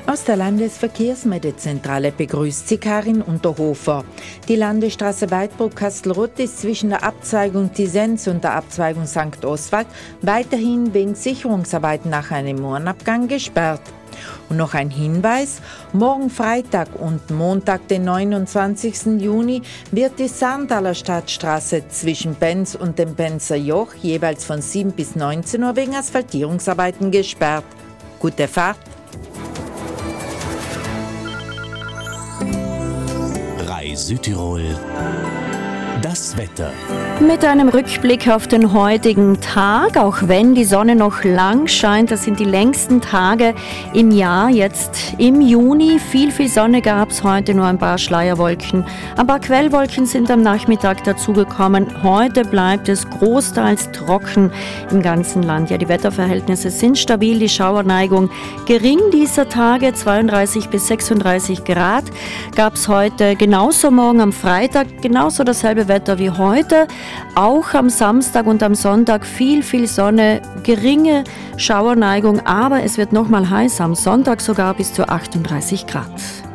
Aus der Landesverkehrsmittelzentrale begrüßt sie Karin Unterhofer. Die Landesstraße Weidbruck-Kastelruth ist zwischen der Abzweigung Tisenz und der Abzweigung St. Oswald weiterhin wegen Sicherungsarbeiten nach einem Mohrenabgang gesperrt. Und noch ein Hinweis: Morgen Freitag und Montag, den 29. Juni, wird die Sarntaler Stadtstraße zwischen Benz und dem Benzer Joch jeweils von 7 bis 19 Uhr wegen Asphaltierungsarbeiten gesperrt. Gute Fahrt! Südtirol, das Wetter. Mit einem Rückblick auf den heutigen Tag, auch wenn die Sonne noch lang scheint, das sind die längsten Tage im Jahr, jetzt im Juni. Viel Sonne gab es heute, nur ein paar Schleierwolken. Ein paar Quellwolken sind am Nachmittag dazugekommen. Heute bleibt es großteils trocken im ganzen Land. Ja, die Wetterverhältnisse sind stabil, die Schauerneigung gering dieser Tage, 32 bis 36 Grad gab es heute. Genauso morgen am Freitag, genauso dasselbe Wetter wie heute. Auch am Samstag und am Sonntag viel Sonne, geringe Schauerneigung, aber es wird nochmal heiß, am Sonntag sogar bis zu 38 Grad.